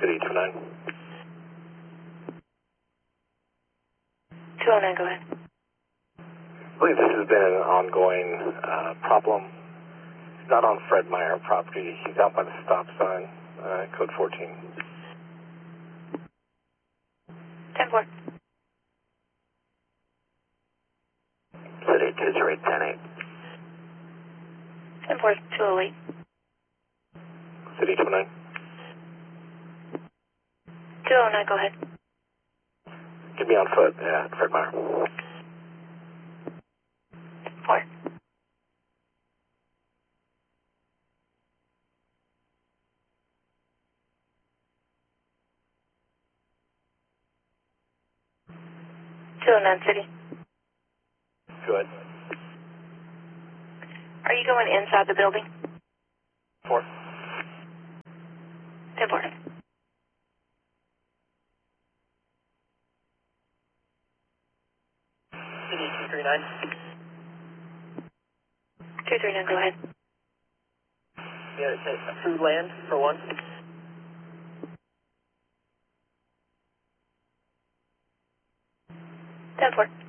City 29. 209, go ahead. I believe this has been an ongoing problem. He's not on Fred Meyer property. He's out by the stop sign, code 14. 10-4. City 208, 10-8. 10-4, 208. City 29. 209, go ahead. Get me on foot, Fred Meyer. 4. City. Good. Are you going inside the building? 4. 10-4. City 239. 239, go ahead. Yeah, it's food land for 1. 10-4.